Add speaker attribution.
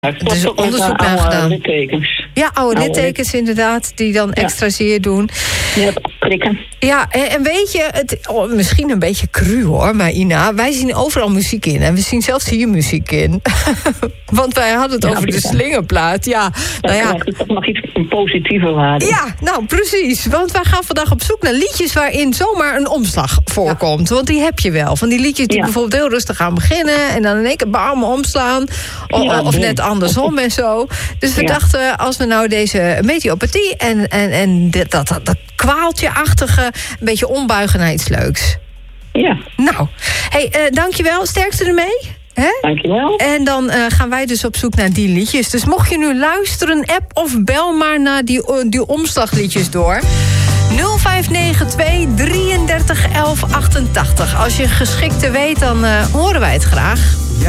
Speaker 1: Dus onderzoek naar gedaan.
Speaker 2: Littekens.
Speaker 1: Ja, oude littekens inderdaad, die dan extra zeer doen.
Speaker 2: Ja, prikken.
Speaker 1: Ja, en weet je, misschien een beetje cru hoor, maar Ina, wij zien overal muziek in. En we zien zelfs hier muziek in. Want wij hadden het over de slingerplaat. Ja,
Speaker 2: Dat mag iets een positieve waarde.
Speaker 1: Ja, nou precies. Want wij gaan vandaag op zoek naar liedjes waarin zomaar een omslag voorkomt. Want die heb je wel. Van die liedjes die bijvoorbeeld heel rustig gaan beginnen en dan in één keer bam omslaan. Of net andersom en zo. Dus we dachten, als we nou deze meteopathie en dat kwaaltje-achtige een beetje ombuigen naar iets leuks.
Speaker 2: Ja.
Speaker 1: Nou, dankjewel. Sterkte ermee. Hè?
Speaker 2: Dankjewel.
Speaker 1: En dan gaan wij dus op zoek naar die liedjes. Dus mocht je nu luisteren, app of bel maar naar die omslagliedjes door. 0592 33 11 88. Als je geschikte weet, dan horen wij het graag.